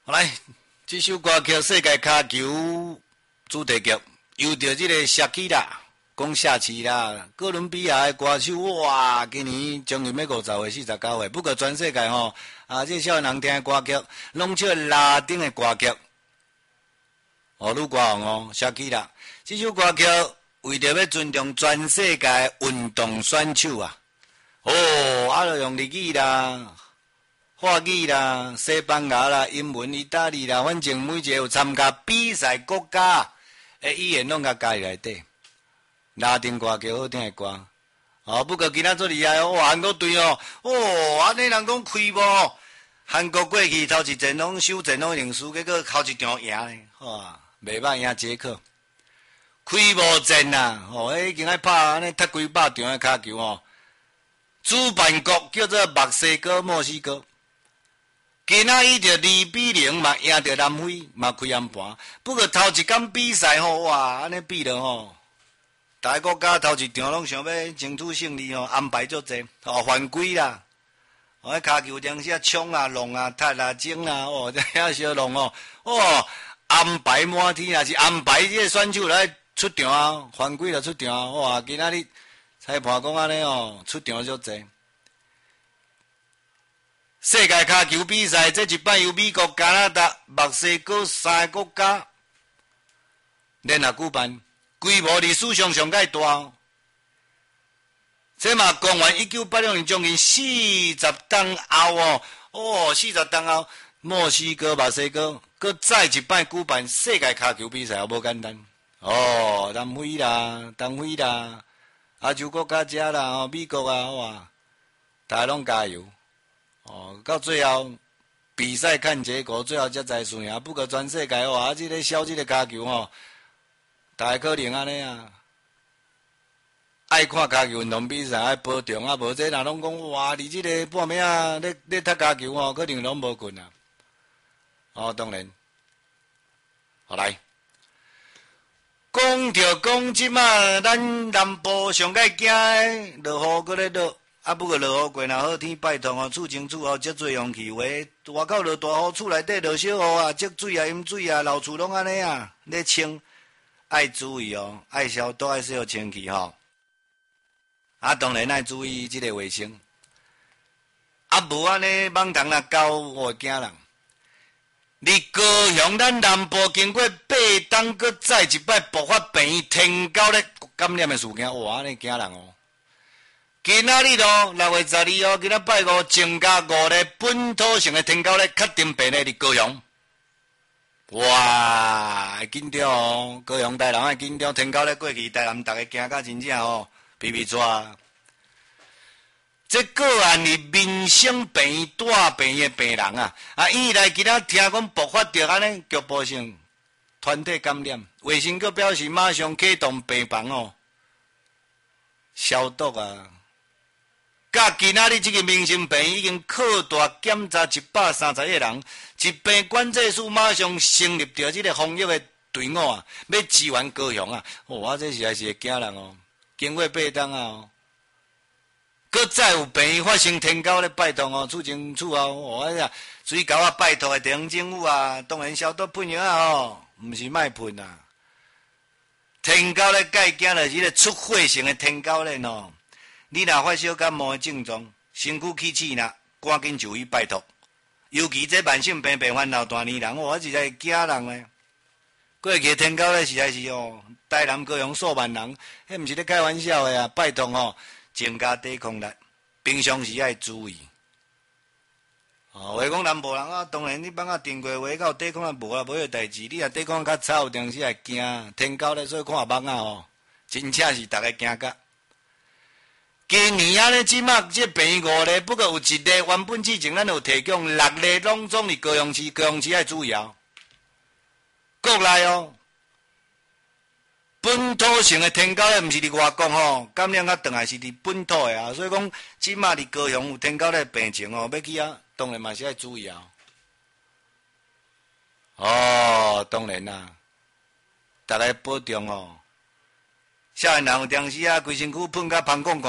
好来，这首歌曲世界骹球主题曲，由着这个夏奇啦，讲夏奇啦，哥伦比亚的歌手哇，今年将近要50岁、49岁，不过全世界吼这少年人听的歌曲，拢唱拉丁的歌曲，女歌王哦，夏奇啦，这首歌曲为着要尊重全世界运动选手啊，就用日语啦。法语啦、西班牙啦、英文、意大利啦，反正每一个有参加比赛国家的语言拢甲加入内底。拉丁歌曲好听的歌，不过今仔做厉害哦，韩国队哦，安尼人讲开幕，韩国过去头一阵拢首阵拢赢输，结果头一场赢咧，袂歹赢捷克。开幕战啊，已经爱拍安尼踢几百场的骹球哦。主办国叫做墨西哥，墨西哥。今仔伊着2-0嘛赢着南非嘛开暗盘，不过头一天比赛哇，安尼比了大个国家头一场拢想要争取胜利安排足济犯规啦，迄骹球场时冲啊、弄啊、踢啊、争啊，这遐小弄安排满天也是安排这个选手来出场啊，犯规就出场哇！今仔日裁判讲安尼出场足济。世界骹球比赛，这一摆由美国、加拿大、墨西哥3个国家联合举办，规模历史上上介大。这嘛，公元1986年将近40档后40档后，墨西哥、墨西哥佮再一摆举办世界骹球比赛，也无简单。南非啦、东非啦、亚洲国家遮啦、美国啊，大家拢加油。到最后比赛看结果，最后才知输赢。不过全世界这个小这个骹球大概可能安尼啊，爱看骹球运动比赛爱保重无这若拢讲哇，你这个半暝啊，咧踢骹球可能拢无困啊。当然，来讲即马咱南部上介惊的落雨，搁咧落。不过落雨过若好天，拜托厝前厝后积水容气话，外口落大雨，厝内底落小雨啊，积水啊、淹水啊，老厝拢安尼啊，咧清，爱注意爱消毒，爱洗好清气当然爱注意这个卫生。无安尼网虫若交，我惊人。你高雄咱南部经过8冬，搁再一摆爆发病院天狗咧感染的事件，安尼惊人今仔日6月12今仔拜5，增加5例本土性的天狗咧确定病例伫高雄。哇，会紧张高雄台南爱紧张，天狗咧过去，台南大家惊甲真正皮皮抓。这个案是民生病院大病的病人院内今仔听讲爆发着安尼局部性团体感染，卫生局表示马上启动病房消毒甲今仔日这个民生病院已经扩大检查131个人，疾病管制署马上成立着这个防疫的队伍要支援高雄这实在是会惊人经过8冬搁再有病院发生天狗咧，拜托厝前厝后水沟拜托的地方政府当然消毒喷药毋是卖喷天狗咧介惊就是个出血性的天狗咧你若发烧感冒的症状，身躯起气赶紧就医拜托。尤其这慢性病烦恼大年人，实在惊人咧。过去天狗咧实在是台南高雄数万人，迄毋是咧开玩笑的拜托增加抵抗力，平常时爱注意。话讲南部人当然你放电过话，到抵抗力无迄代志。你若抵抗较差，有当时会惊天狗咧，所以看网真正是大家惊甲。今年安尼即马这病5例，不过有1例原本之前咱有提供6例拢总伫高雄市，高雄市爱注意国内本土性的天狗咧，毋是伫外国感染较长还是伫本土的所以讲即马伫高雄有天狗咧病情要去当然嘛是爱注意当然啦，大家保重少年人有当时规身躯喷甲芳讲讲。